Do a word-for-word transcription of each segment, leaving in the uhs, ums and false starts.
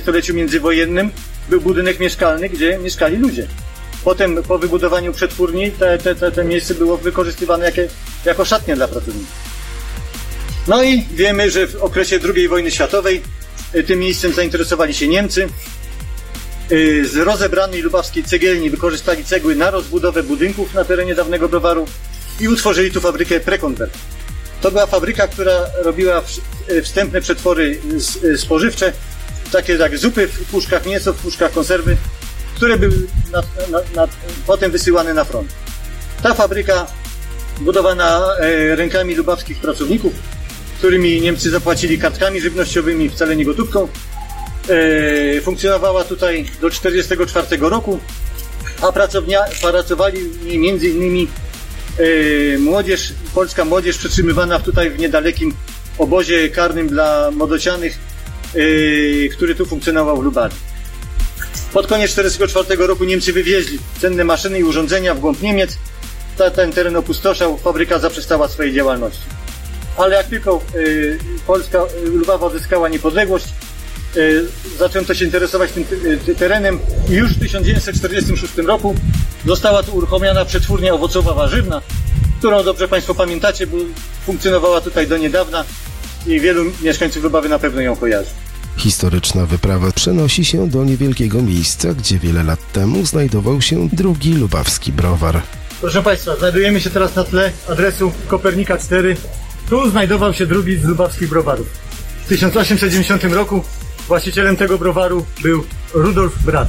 dwudziestoleciu międzywojennym był budynek mieszkalny, gdzie mieszkali ludzie. Potem po wybudowaniu przetwórni te, te, te, te miejsce było wykorzystywane jako, jako szatnia dla pracowników. No i wiemy, że w okresie drugiej wojny światowej tym miejscem zainteresowali się Niemcy. Z rozebranej lubawskiej cegielni wykorzystali cegły na rozbudowę budynków na terenie dawnego browaru i utworzyli tu fabrykę Prekonwert. To była fabryka, która robiła wstępne przetwory spożywcze, takie jak zupy w puszkach, mięso w puszkach, konserwy, które były na, na, na, potem wysyłane na front. Ta fabryka, budowana rękami lubawskich pracowników, którymi Niemcy zapłacili kartkami żywnościowymi, wcale nie gotówką, funkcjonowała tutaj do tysiąc dziewięćset czterdziestego czwartego roku, a pracowali między innymi młodzież, polska młodzież przetrzymywana tutaj w niedalekim obozie karnym dla młodocianych, który tu funkcjonował w Lubawie. Pod koniec tysiąc dziewięćset czterdziestego czwartego roku Niemcy wywieźli cenne maszyny i urządzenia w głąb Niemiec. Ta, ten teren opustoszał, fabryka zaprzestała swojej działalności. Ale jak tylko y, Polska, Lubawa odzyskała niepodległość, y, zaczęto się interesować tym y, terenem i już w tysiąc dziewięćset czterdziestym szóstym roku została tu uruchomiona przetwórnia owocowa warzywna, którą dobrze Państwo pamiętacie, bo funkcjonowała tutaj do niedawna i wielu mieszkańców Lubawy na pewno ją kojarzy. Historyczna wyprawa przenosi się do niewielkiego miejsca, gdzie wiele lat temu znajdował się drugi lubawski browar. Proszę Państwa, znajdujemy się teraz na tle adresu Kopernika cztery. Tu znajdował się drugi z lubawskich browarów. W tysiąc osiemset dziewięćdziesiątym roku właścicielem tego browaru był Rudolf Brac.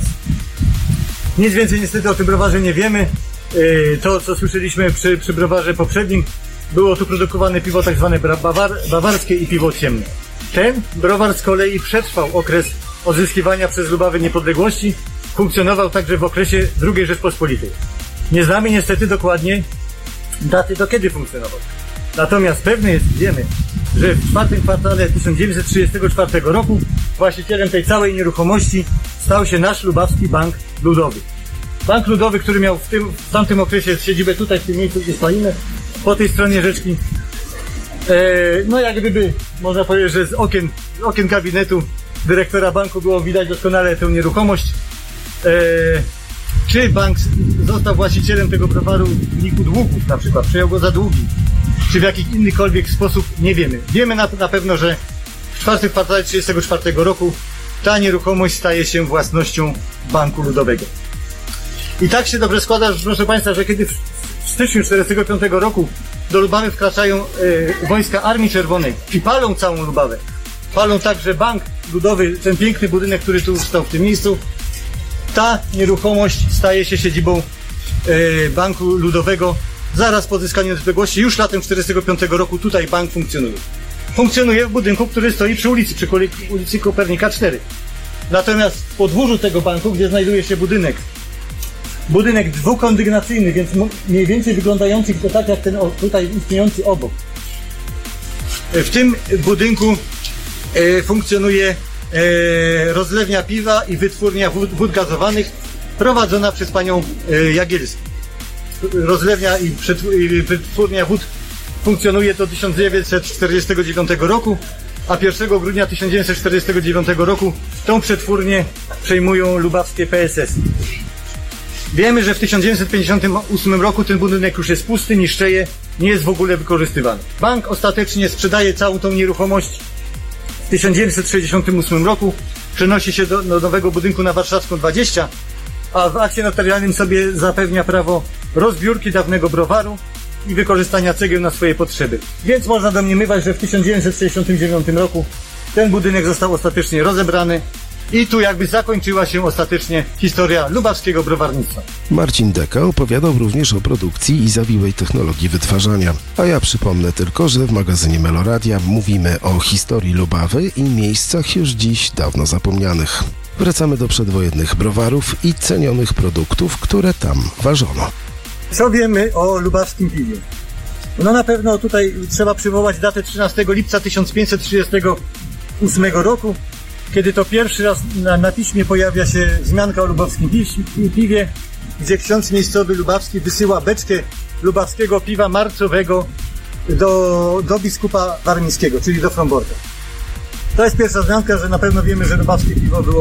Nic więcej niestety o tym browarze nie wiemy. To, co słyszeliśmy przy, przy browarze poprzednim, było tu produkowane piwo tak zwane bawar, bawarskie i piwo ciemne. Ten browar z kolei przetrwał okres odzyskiwania przez Lubawę niepodległości. Funkcjonował także w okresie drugiej Rzeczpospolitej. Nie znamy niestety dokładnie daty, do kiedy funkcjonował. Natomiast pewne jest, wiemy, że w czwartym kwartale tysiąc dziewięćset trzydziestego czwartego roku właścicielem tej całej nieruchomości stał się nasz Lubawski Bank Ludowy. Bank Ludowy, który miał w, tym, w tamtym okresie siedzibę tutaj, w tym miejscu, gdzie stoimy, po tej stronie rzeczki. E, no jak gdyby, można powiedzieć, że z okien, z okien gabinetu dyrektora banku było widać doskonale tę nieruchomość. E, czy bank został właścicielem tego browaru w wyniku długów, na przykład przejął go za długi, czy w jakiś innykolwiek sposób, nie wiemy. Wiemy na, na pewno, że w czwartym kwartale tysiąc dziewięćset trzydziestego czwartego roku ta nieruchomość staje się własnością Banku Ludowego. I tak się dobrze składa, że, proszę Państwa, że kiedy w, w styczniu tysiąc dziewięćset czterdziestego piątego roku do Lubawy wkraczają e, wojska Armii Czerwonej i palą całą Lubawę, palą także Bank Ludowy, ten piękny budynek, który tu stał w tym miejscu, ta nieruchomość staje się siedzibą e, Banku Ludowego. Zaraz po odzyskaniu niepodległości, już latem tysiąc dziewięćset czterdziestego piątego roku tutaj bank funkcjonuje. Funkcjonuje w budynku, który stoi przy ulicy, przy ulicy Kopernika cztery. Natomiast w podwórzu tego banku, gdzie znajduje się budynek, budynek dwukondygnacyjny, więc mniej więcej wyglądający to tak jak ten tutaj istniejący obok. W tym budynku e, funkcjonuje e, rozlewnia piwa i wytwórnia wód, wód gazowanych prowadzona przez panią e, Jagielską. Rozlewnia i, i wytwórnia wód funkcjonuje do tysiąc dziewięćset czterdziestego dziewiątego roku, a pierwszego grudnia tysiąc dziewięćset czterdziestego dziewiątego roku tą przetwórnię przejmują lubawskie P S S. Wiemy, że w tysiąc dziewięćset pięćdziesiątym ósmym roku ten budynek już jest pusty, niszczeje, nie jest w ogóle wykorzystywany. Bank ostatecznie sprzedaje całą tą nieruchomość w tysiąc dziewięćset sześćdziesiątym ósmym roku, przenosi się do, do nowego budynku na Warszawską dwadzieścia, a w akcie notarialnym sobie zapewnia prawo rozbiórki dawnego browaru i wykorzystania cegieł na swoje potrzeby. Więc można domniemywać, że w tysiąc dziewięćset sześćdziesiątym dziewiątym roku ten budynek został ostatecznie rozebrany i tu jakby zakończyła się ostatecznie historia lubawskiego browarnictwa. Marcin Deka opowiadał również o produkcji i zawiłej technologii wytwarzania. A ja przypomnę tylko, że w magazynie Meloradia mówimy o historii Lubawy i miejscach już dziś dawno zapomnianych. Wracamy do przedwojennych browarów i cenionych produktów, które tam ważono. Co wiemy o lubawskim piwie? No na pewno tutaj trzeba przywołać datę trzynastego lipca tysiąc pięćset trzydziestego ósmego roku, kiedy to pierwszy raz na, na piśmie pojawia się wzmianka o lubawskim piwie, gdzie ksiądz miejscowy lubawski wysyła beczkę lubawskiego piwa marcowego do, do biskupa warmińskiego, czyli do Fromborka. To jest pierwsza wzmianka, że na pewno wiemy, że lubawskie piwo było